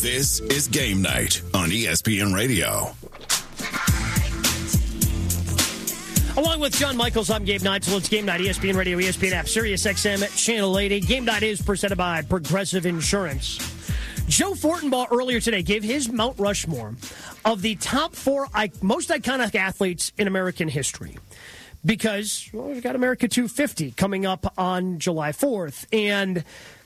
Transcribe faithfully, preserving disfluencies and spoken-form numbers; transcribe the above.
This is Game Night on E S P N Radio. Along with John Michaels, I'm Gabe Neitzel. It's Game Night, E S P N Radio, E S P N app, Sirius X M, Channel eighty. Game Night is presented by Progressive Insurance. Joe Fortenbaugh earlier today gave his Mount Rushmore of the top four most iconic athletes in American history. Because well, we've got America two fifty coming up on July fourth. And